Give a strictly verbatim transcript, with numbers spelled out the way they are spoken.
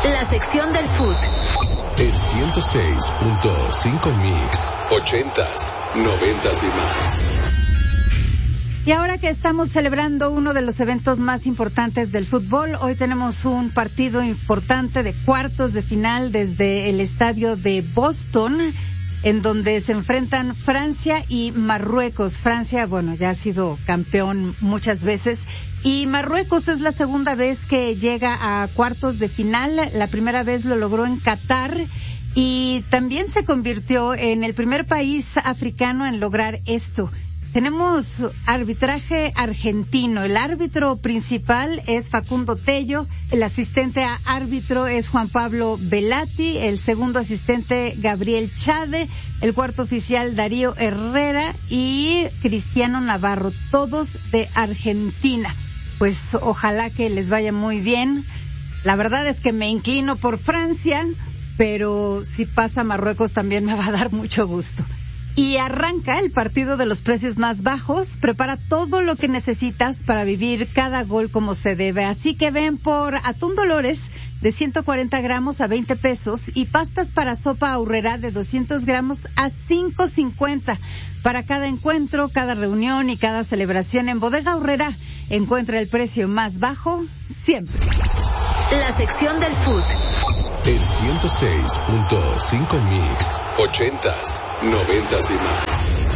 La sección del foot. El ciento seis punto cinco Mix, ochentas, noventas y más. Y ahora que estamos celebrando uno de los eventos más importantes del fútbol, hoy tenemos un partido importante de cuartos de final desde el estadio de Boston, en donde se enfrentan Francia y Marruecos. Francia, bueno, ya ha sido campeón muchas veces, y Marruecos es la segunda vez que llega a cuartos de final. La primera vez lo logró en Qatar y también se convirtió en el primer país africano en lograr esto. Tenemos arbitraje argentino. El árbitro principal es Facundo Tello, el asistente a árbitro es Juan Pablo Velati, el segundo asistente Gabriel Chade, el cuarto oficial Darío Herrera y Cristiano Navarro, todos de Argentina. Pues ojalá que les vaya muy bien. La verdad es que me inclino por Francia, pero si pasa Marruecos también me va a dar mucho gusto. Y arranca el partido de los precios más bajos. Prepara todo lo que necesitas para vivir cada gol como se debe. Así que ven por atún Dolores de ciento cuarenta gramos a veinte pesos y pastas para sopa Aurrera de doscientos gramos a cinco cincuenta. Para cada encuentro, cada reunión y cada celebración en Bodega Aurrera, encuentra el precio más bajo siempre. La sección del foot. El ciento seis punto cinco Mix, ochentas, noventas y más.